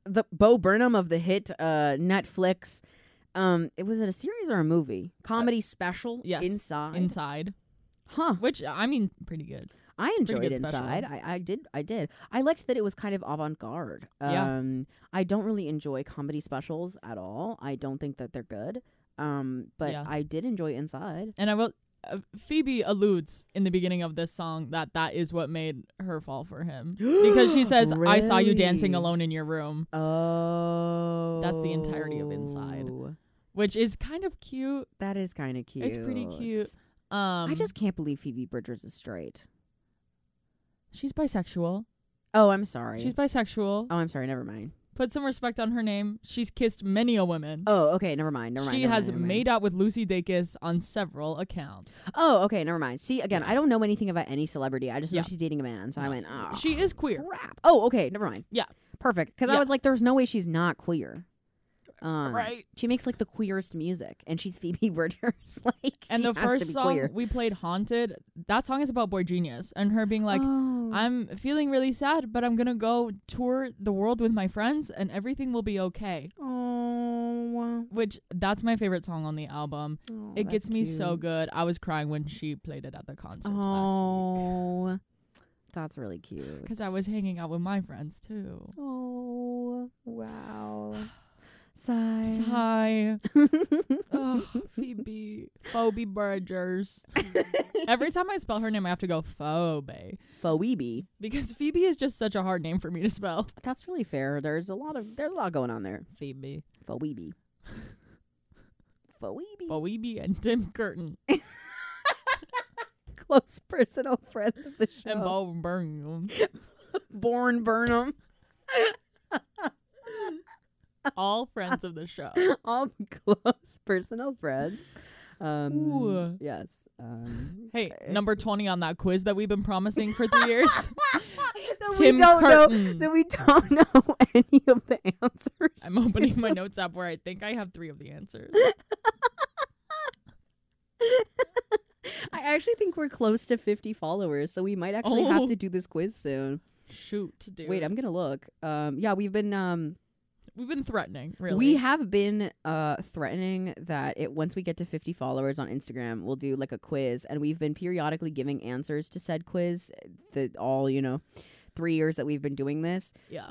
the Bo Burnham of the hit Netflix. Was it a series or a movie? Comedy special. Yes. Inside. Huh. Which, I mean, pretty good. I enjoyed good Inside. I did. I liked that it was kind of avant-garde. I don't really enjoy comedy specials at all. I don't think that they're good. But I did enjoy Inside. And I will. Phoebe alludes in the beginning of this song that is what made her fall for him, because she says, Really? "I saw you dancing alone in your room." Oh, That's the entirety of Inside, which is kind of cute. That is kind of cute. It's pretty cute. I just can't believe Phoebe Bridgers is straight. She's bisexual. Oh, I'm sorry. She's bisexual. Oh, I'm sorry. Never mind. Put some respect on her name. She's kissed many a woman. Oh, okay. Never mind. She has made out with Lucy Dacus on several accounts. Oh, okay. Never mind. See, again, I don't know anything about any celebrity. I just know she's dating a man. So I went, oh. She is queer. Crap. Oh, okay. Never mind. Yeah. Perfect. Because I was like, there's no way she's not queer. Right. She makes like the queerest music, and she's Phoebe Bridgers. And the first song we played, Haunted, that song is about Boy Genius and her being like, I'm feeling really sad, but I'm going to go tour the world with my friends and everything will be okay. Oh. Which, that's my favorite song on the album. It gets me so good. I was crying when she played it at the concert last week. That's really cute. Because I was hanging out with my friends too. Oh, wow. Sigh. Oh, Phoebe Bridgers. Every time I spell her name, I have to go Phoebe. Phoebe. Because Phoebe is just such a hard name for me to spell. That's really fair. There's a lot going on there. Phoebe and Tim Curtin. Close personal friends of the show. And Bo Burnham. Born Burnham. All friends of the show. All close personal friends. Ooh. Yes. Hey, number 20 on that quiz that we've been promising for 3 years. Tim Curtin. That we don't know any of the answers. I'm opening my notes app where I think I have 3 of the answers. I actually think we're close to 50 followers, so we might actually have to do this quiz soon. Shoot, dude. Wait, I'm gonna look. We've been threatening, really. We have been threatening that once we get to 50 followers on Instagram, we'll do like a quiz, and we've been periodically giving answers to said quiz. 3 years that we've been doing this. Yeah.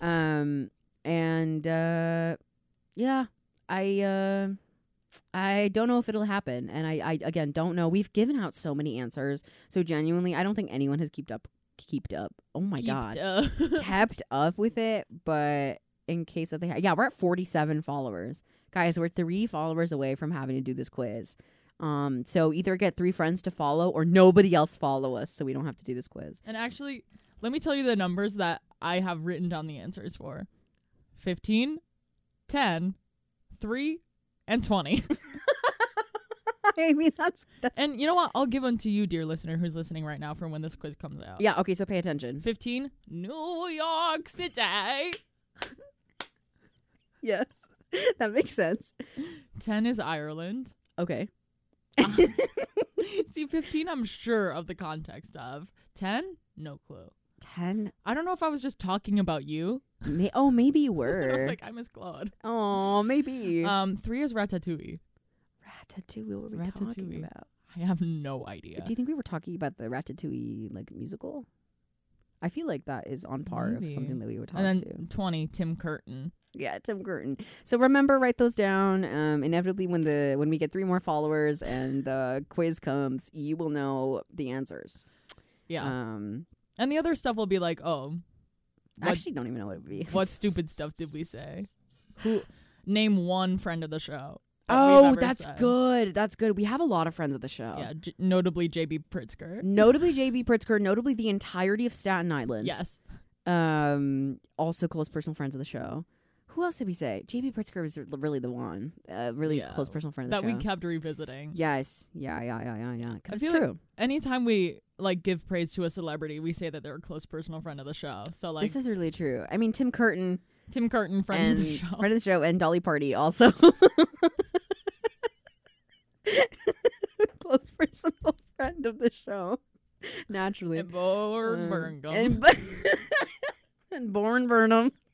I don't know if it'll happen, and I again don't know. We've given out so many answers, so genuinely, I don't think anyone has kept up. Oh my god, kept up with it, but. In case that we're at 47 followers. Guys, we're 3 followers away from having to do this quiz. So either get 3 friends to follow or nobody else follow us so we don't have to do this quiz. And actually, let me tell you the numbers that I have written down the answers for. 15, 10, 3, and 20. I mean, that's... And you know what? I'll give them to you, dear listener, who's listening right now from when this quiz comes out. Yeah, okay, so pay attention. 15, New York City. Yes, that makes sense. 10 is Ireland. Okay. See, 15, I'm sure of the context of. 10, no clue. 10? I don't know if I was just talking about you. Maybe you were. I was like, I miss Claude. Oh, maybe. 3 is Ratatouille. Ratatouille, what were we talking about? I have no idea. Do you think we were talking about the Ratatouille, like, musical? I feel like that is on par of something that we were talking and to. then 20, Tim Curtin. Yeah, Tim Curtin. So remember, write those down. Inevitably, when we get 3 more followers and the quiz comes, you will know the answers. Yeah. And the other stuff will be like, I actually don't even know what it would be. What stupid stuff did we say? Name one friend of the show. That's said. Good. That's good. We have a lot of friends of the show. Yeah, notably JB Pritzker. Notably the entirety of Staten Island. Yes. Also close personal friends of the show. Who else did we say? JB Pritzker was really the one. Close personal friend of the show. That we kept revisiting. Yes. Yeah. Because it's true. Like anytime we give praise to a celebrity, we say that they're a close personal friend of the show. So this is really true. I mean, Tim Curtin, friend of the show. Friend of the show, and Dolly Party also. Close personal friend of the show. Naturally. And Born Burnham. And Born Burnham.